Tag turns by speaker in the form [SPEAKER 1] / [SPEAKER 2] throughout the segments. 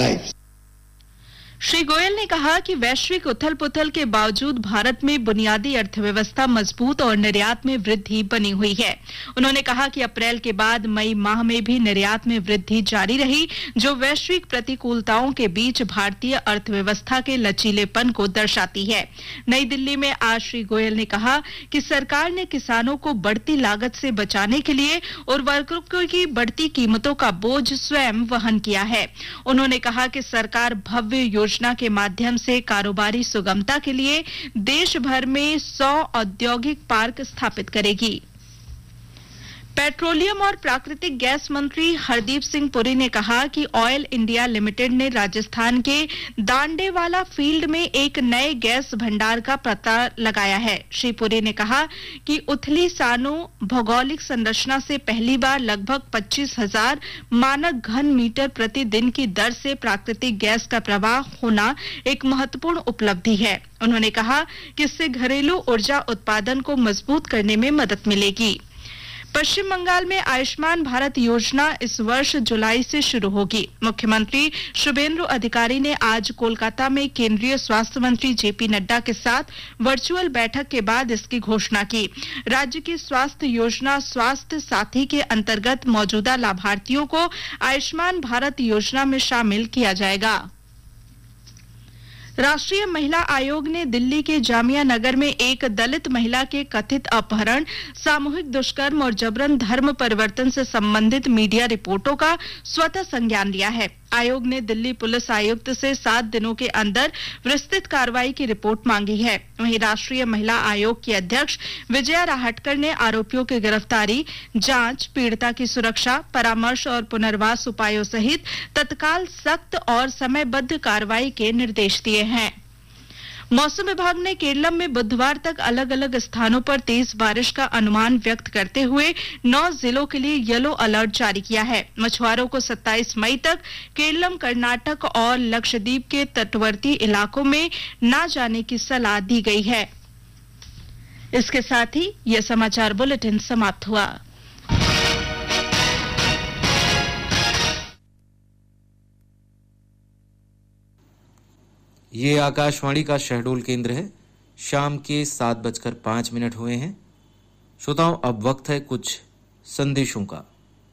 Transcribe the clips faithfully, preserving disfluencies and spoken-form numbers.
[SPEAKER 1] lives.
[SPEAKER 2] Shri Goyal ने कहा कि वैश्विक उथल पुथल के बावजूद भारत में बुनियादी अर्थव्यवस्था मजबूत और निर्यात में वृद्धि बनी हुई है। उन्होंने कहा कि अप्रैल के बाद मई माह में भी निर्यात में वृद्धि जारी रही, जो वैश्विक प्रतिकूलताओं के बीच भारतीय अर्थव्यवस्था के लचीलेपन को दर्शाती है। नई दिल्ली में आज श्री गोयल ने कहा कि सरकार ने किसानों को बढ़ती लागत से बचाने के लिए उर्वरकों की बढ़ती कीमतों का बोझ स्वयं वहन किया है। उन्होंने कहा कि सरकार भव्य योजना के माध्यम से कारोबारी सुगमता के लिए देश भर में सौ औद्योगिक पार्क स्थापित करेगी। पेट्रोलियम और प्राकृतिक गैस मंत्री हरदीप सिंह पुरी ने कहा कि ऑयल इंडिया लिमिटेड ने राजस्थान के दांडेवाला फील्ड में एक नए गैस भंडार का पता लगाया है। श्री पुरी ने कहा कि उथली सानो भौगोलिक संरचना से पहली बार लगभग पच्चीस हजार मानक घन मीटर प्रतिदिन की दर से प्राकृतिक गैस का प्रवाह होना एक महत्वपूर्ण उपलब्धि है। उन्होंने कहा कि इससे घरेलू ऊर्जा उत्पादन को मजबूत करने में मदद मिलेगी। पश्चिम बंगाल में आयुष्मान भारत योजना इस वर्ष जुलाई से शुरू होगी। मुख्यमंत्री शुभेंदु अधिकारी ने आज कोलकाता में केंद्रीय स्वास्थ्य मंत्री जेपी नड्डा के साथ वर्चुअल बैठक के बाद इसकी घोषणा की। राज्य की स्वास्थ्य योजना स्वास्थ्य साथी के अंतर्गत मौजूदा लाभार्थियों को आयुष्मान भारत योजना में शामिल किया जाएगा। राष्ट्रीय महिला आयोग ने दिल्ली के जामिया नगर में एक दलित महिला के कथित अपहरण, सामूहिक दुष्कर्म और जबरन धर्म परिवर्तन से संबंधित मीडिया रिपोर्टों का स्वतः संज्ञान लिया है। आयोग ने दिल्ली पुलिस आयुक्त से सात दिनों के अंदर विस्तृत कार्रवाई की रिपोर्ट मांगी है। वहीं राष्ट्रीय महिला आयोग की अध्यक्ष विजया राहटकर ने आरोपियों की गिरफ्तारी, जांच, पीड़िता की सुरक्षा, परामर्श और पुनर्वास उपायों सहित तत्काल सख्त और समयबद्ध कार्रवाई के निर्देश दिए हैं। मौसम विभाग ने केरलम में बुधवार तक अलग अलग स्थानों पर तेज बारिश का अनुमान व्यक्त करते हुए नौ जिलों के लिए येलो अलर्ट जारी किया है। मछुआरों को सत्ताईस मई तक केरलम, कर्नाटक और लक्षद्वीप के तटवर्ती इलाकों में न जाने की सलाह दी गई है। इसके साथ ही यह समाचार बुलेटिन समाप्त हुआ।
[SPEAKER 3] ये आकाशवाणी का शहडोल केंद्र है। शाम के सात बजकर पांच मिनट हुए हैं। श्रोताओं, अब वक्त है कुछ संदेशों का।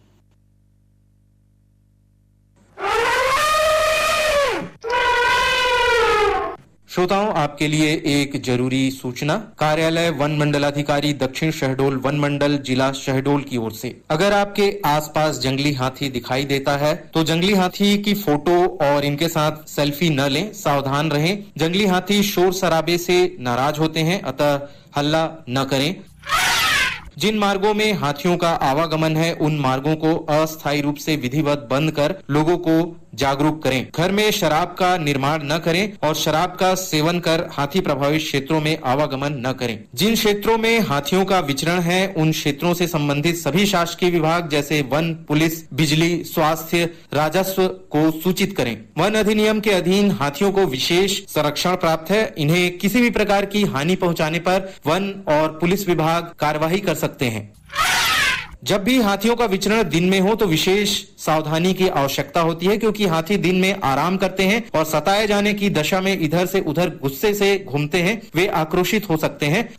[SPEAKER 3] श्रोताओं, आपके लिए एक जरूरी सूचना। कार्यालय वन मंडलाधिकारी दक्षिण शहडोल वन मंडल जिला शहडोल की ओर से अगर आपके आसपास जंगली हाथी दिखाई देता है तो जंगली हाथी की फोटो और इनके साथ सेल्फी न लें, सावधान रहें। जंगली हाथी शोर शराबे से नाराज होते हैं, अतः हल्ला न करें। जिन मार्गों में हाथियों का आवागमन है उन मार्गों को अस्थायी रूप से विधिवत बंद कर लोगों को जागरूक करें। घर में शराब का निर्माण न करें और शराब का सेवन कर हाथी प्रभावित क्षेत्रों में आवागमन न करें। जिन क्षेत्रों में हाथियों का विचरण है उन क्षेत्रों से संबंधित सभी शासकीय विभाग जैसे वन, पुलिस, बिजली, स्वास्थ्य, राजस्व को सूचित करें। वन अधिनियम के अधीन हाथियों को विशेष संरक्षण प्राप्त है। इन्हें किसी भी प्रकार की हानि पहुंचाने पर वन और पुलिस विभाग कार्यवाही कर सकते हैं। जब भी हाथियों का विचरण दिन में हो तो विशेष सावधानी की आवश्यकता होती है, क्योंकि हाथी दिन में आराम करते हैं और सताए जाने की दशा में इधर से उधर गुस्से से घूमते हैं। वे आक्रोशित हो सकते हैं।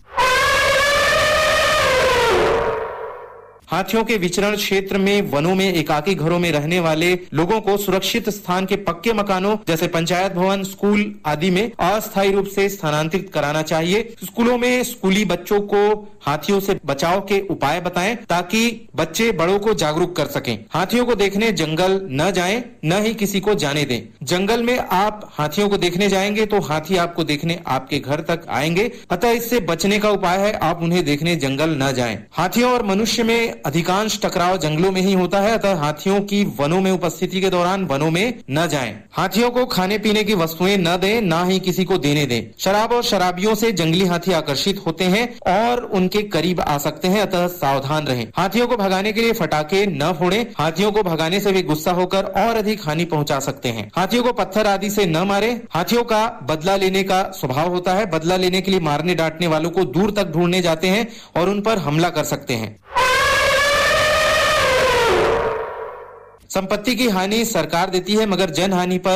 [SPEAKER 3] हाथियों के विचरण क्षेत्र में वनों में एकाकी घरों में रहने वाले लोगों को सुरक्षित स्थान के पक्के मकानों जैसे पंचायत भवन, स्कूल आदि में अस्थायी रूप से स्थानांतरित कराना चाहिए। स्कूलों में स्कूली बच्चों को हाथियों से बचाव के उपाय बताएं ताकि बच्चे बड़ों को जागरूक कर सकें। हाथियों को देखने जंगल न जाएं, न ही किसी को जाने दें। जंगल में आप हाथियों को देखने जाएंगे तो हाथी आपको देखने आपके घर तक आएंगे, अतः इससे बचने का उपाय है आप उन्हें देखने जंगल न जाएं। हाथियों और मनुष्य में अधिकांश टकराव जंगलों में ही होता है, अतः हाथियों की वनों में उपस्थिति के दौरान वनों में न जाएं। हाथियों को खाने पीने की वस्तुएं न दें, न ही किसी को देने दें। शराब और शराबियों से जंगली हाथी आकर्षित होते हैं और उनके करीब आ सकते हैं, अतः सावधान रहें। हाथियों को भगाने के लिए फटाके न फोड़ें। हाथियों को भगाने से वे गुस्सा होकर और अधिक हानि पहुंचा सकते हैं। हाथियों को पत्थर आदि से न मारें। हाथियों का बदला लेने का स्वभाव होता है। बदला लेने के लिए मारने डांटने वालों को दूर तक ढूंढने जाते हैं और उन पर हमला कर सकते हैं। संपत्ति की हानि सरकार देती है, मगर जन हानि पर